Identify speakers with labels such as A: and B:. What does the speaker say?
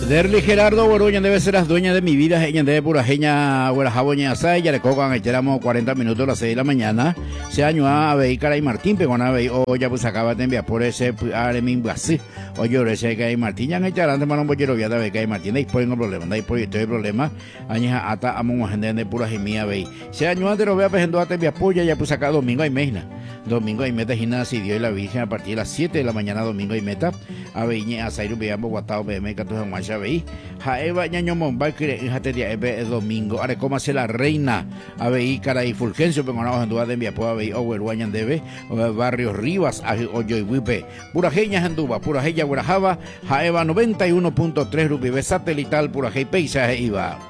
A: Derli Gerardo Boruña debe ser las dueñas de mi vida, ella debe pura jeña, huerajaboña asai, ya le cocan, echáramos 40 minutos a las 6 de la mañana, se año a ver cara y Martín, pegona a ver, o ya pues acaba de enviar por ese, aremin así, o yo ese que hay Martín, ya en echarán de mano bollero, ya de que hay Martín, de ahí por el problema, de ahí por el problema, añeja ata, amo gente de pura gemía, ve, se año antes lo vea pejendo a te envía polla, ya pues acá domingo hay mejna. Domingo y meta gimnasia y Dios y la Virgen a partir de las 7 de la mañana domingo y meta a veñe a Sairu veamos guatao BM que tu en Guacha veí jaeva ñaño momba que en jatería es domingo are cómo se la reina a veí cara y Fulgencio pero no en duda de envía pueda veí o guañan debe barrio Rivas a Oyo y Wipe pura jeña anduba pura jeña guarajaba jaeva 91.3 rupibe satelital pura jei peisaje iba.